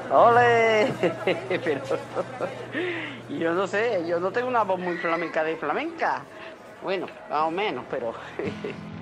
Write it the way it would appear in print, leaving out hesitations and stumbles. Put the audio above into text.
¡Ole! Pero yo no sé, yo no tengo una voz muy flamenca de flamenca. Bueno, más o menos, pero